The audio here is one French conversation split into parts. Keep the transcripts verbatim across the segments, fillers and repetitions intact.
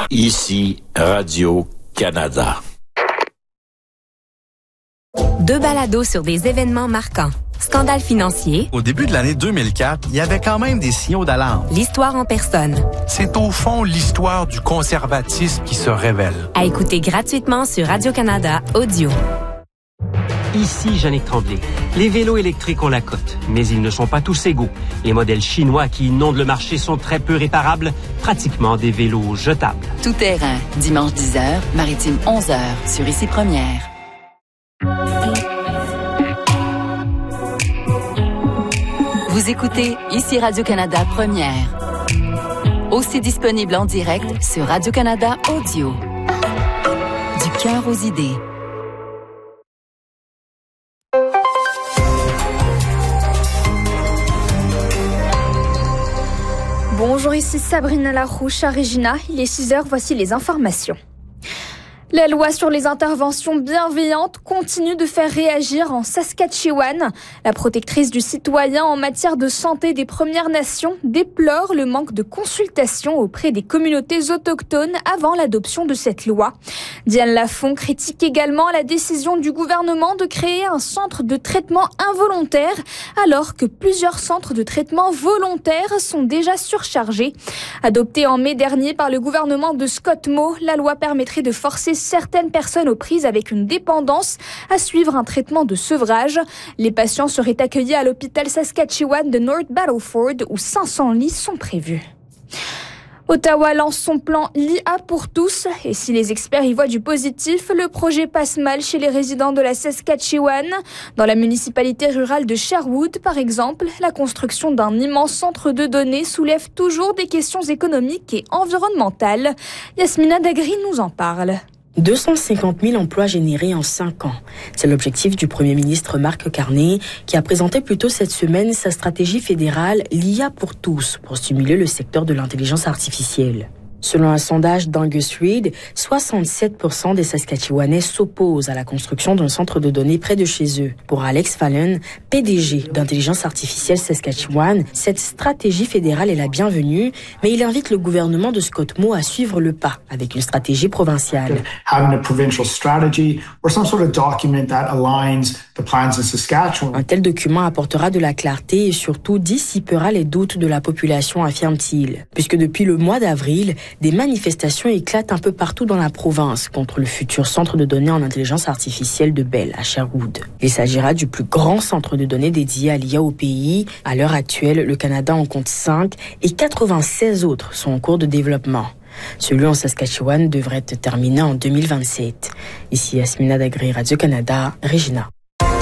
Ici, Radio-Canada. Deux balados sur des événements marquants. Scandale financier. Au début de l'année deux mille quatre, il y avait quand même des signaux d'alarme. L'histoire en personne. C'est au fond l'histoire du conservatisme qui se révèle. À écouter gratuitement sur Radio-Canada Audio. Ici Jannick Tremblay. Les vélos électriques ont la cote, mais ils ne sont pas tous égaux. Les modèles chinois qui inondent le marché sont très peu réparables, pratiquement des vélos jetables. Tout terrain, dimanche dix heures, maritime onze heures, sur Ici Première. Vous écoutez Ici Radio-Canada Première. Aussi disponible en direct sur Radio-Canada Audio. Du cœur aux idées. Bonjour, ici Sabrina Larouche à Regina. Il est six heures, voici les informations. La loi sur les interventions bienveillantes continue de faire réagir en Saskatchewan. La protectrice du citoyen en matière de santé des Premières Nations déplore le manque de consultation auprès des communautés autochtones avant l'adoption de cette loi. Diane Lafont critique également la décision du gouvernement de créer un centre de traitement involontaire alors que plusieurs centres de traitement volontaires sont déjà surchargés. Adoptée en mai dernier par le gouvernement de Scott Moe, la loi permettrait de forcer certaines personnes aux prises avec une dépendance à suivre un traitement de sevrage. Les patients seraient accueillis à l'hôpital Saskatchewan de North Battleford où cinq cents lits sont prévus. Ottawa lance son plan l'I A pour tous et si les experts y voient du positif, le projet passe mal chez les résidents de la Saskatchewan. Dans la municipalité rurale de Sherwood, par exemple, la construction d'un immense centre de données soulève toujours des questions économiques et environnementales. Yasmina Dagri nous en parle. deux cent cinquante mille emplois générés en cinq ans. C'est l'objectif du Premier ministre Mark Carney, qui a présenté plus tôt cette semaine sa stratégie fédérale l'I A pour tous, pour stimuler le secteur de l'intelligence artificielle. Selon un sondage d'Angus Reid, soixante-sept pour cent des Saskatchewanais s'opposent à la construction d'un centre de données près de chez eux. Pour Alex Fallon, P D G d'Intelligence artificielle Saskatchewan, cette stratégie fédérale est la bienvenue, mais il invite le gouvernement de Scott Moe à suivre le pas avec une stratégie provinciale. Un tel document apportera de la clarté et surtout dissipera les doutes de la population, affirme-t-il. Puisque depuis le mois d'avril, des manifestations éclatent un peu partout dans la province contre le futur centre de données en intelligence artificielle de Bell à Sherwood. Il s'agira du plus grand centre de données dédié à l'I A au pays. À l'heure actuelle, le Canada en compte cinq et quatre-vingt-seize autres sont en cours de développement. Celui en Saskatchewan devrait être terminé en deux mille vingt-sept. Ici Yasmina Dagri, Radio-Canada, Regina.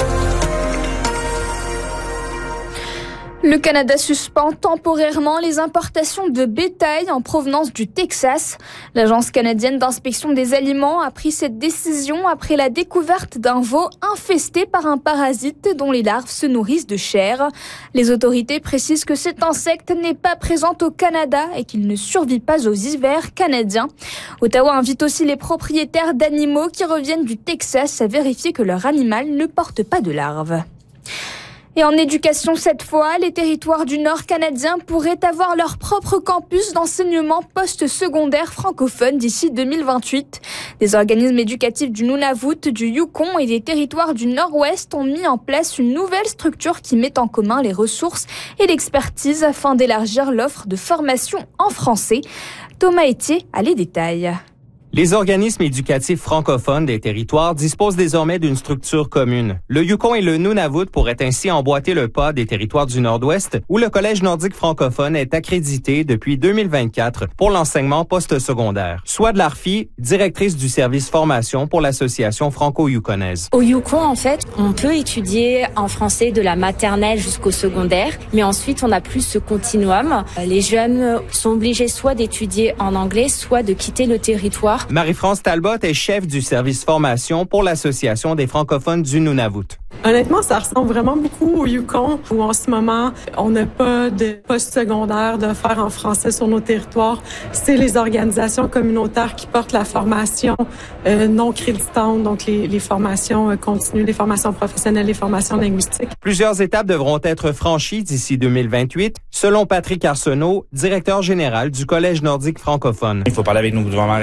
Le Canada suspend temporairement les importations de bétail en provenance du Texas. L'Agence canadienne d'inspection des aliments a pris cette décision après la découverte d'un veau infesté par un parasite dont les larves se nourrissent de chair. Les autorités précisent que cet insecte n'est pas présent au Canada et qu'il ne survit pas aux hivers canadiens. Ottawa invite aussi les propriétaires d'animaux qui reviennent du Texas à vérifier que leur animal ne porte pas de larves. Et en éducation cette fois, les territoires du Nord canadien pourraient avoir leur propre campus d'enseignement post-secondaire francophone d'ici deux mille vingt-huit. Des organismes éducatifs du Nunavut, du Yukon et des territoires du Nord-Ouest ont mis en place une nouvelle structure qui met en commun les ressources et l'expertise afin d'élargir l'offre de formation en français. Thomas Etier a les détails. Les organismes éducatifs francophones des territoires disposent désormais d'une structure commune. Le Yukon et le Nunavut pourraient ainsi emboîter le pas des territoires du Nord-Ouest où le Collège nordique francophone est accrédité depuis deux mille vingt-quatre pour l'enseignement post-secondaire. Swad Larfi, directrice du service formation pour l'Association franco-yukonaise. Au Yukon, en fait, on peut étudier en français de la maternelle jusqu'au secondaire, mais ensuite on a plus ce continuum. Les jeunes sont obligés soit d'étudier en anglais, soit de quitter le territoire. Marie-France Talbot est chef du service formation pour l'Association des francophones du Nunavut. Honnêtement, ça ressemble vraiment beaucoup au Yukon, où en ce moment, on n'a pas de post-secondaire de faire en français sur nos territoires. C'est les organisations communautaires qui portent la formation euh, non créditante, donc les, les formations euh, continues, les formations professionnelles, les formations linguistiques. Plusieurs étapes devront être franchies d'ici deux mille vingt-huit, selon Patrick Arsenault, directeur général du Collège nordique francophone. Il faut parler avec nos gouvernements